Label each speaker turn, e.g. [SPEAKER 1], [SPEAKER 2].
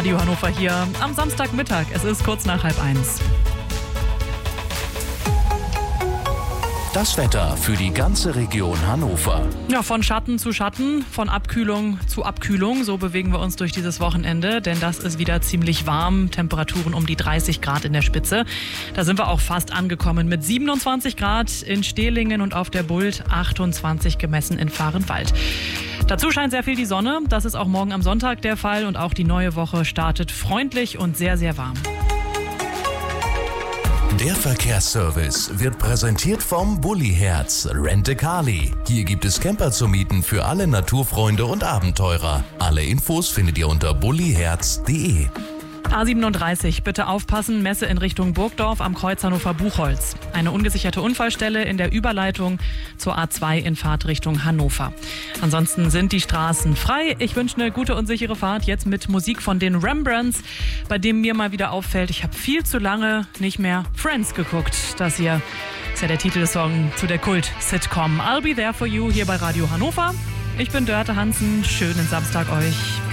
[SPEAKER 1] Radio Hannover hier am Samstagmittag. Es ist kurz nach 12:30.
[SPEAKER 2] Das Wetter für die ganze Region Hannover.
[SPEAKER 1] Ja, von Schatten zu Schatten, von Abkühlung zu Abkühlung. So bewegen wir uns durch dieses Wochenende, denn das ist wieder ziemlich warm. Temperaturen um die 30 Grad in der Spitze. Da sind wir auch fast angekommen mit 27 Grad in Stehlingen und auf der Bult, 28 gemessen in Vahrenwald. Dazu scheint sehr viel die Sonne. Das ist auch morgen am Sonntag der Fall und auch die neue Woche startet freundlich und sehr, sehr warm.
[SPEAKER 2] Der Verkehrsservice wird präsentiert vom Bulli-Herz Rent-A-Carly. Hier gibt es Camper zu mieten für alle Naturfreunde und Abenteurer. Alle Infos findet ihr unter bulliherz.de.
[SPEAKER 1] A37, bitte aufpassen, Messe in Richtung Burgdorf am Kreuz Hannover-Buchholz. Eine ungesicherte Unfallstelle in der Überleitung zur A2 in Fahrtrichtung Hannover. Ansonsten sind die Straßen frei. Ich wünsche eine gute und sichere Fahrt jetzt mit Musik von den Rembrandts, bei dem mir mal wieder auffällt, ich habe viel zu lange nicht mehr Friends geguckt. Das hier ist ja der Titelsong zu der Kult-Sitcom I'll Be There For You hier bei Radio Hannover. Ich bin Dörte Hansen, schönen Samstag euch.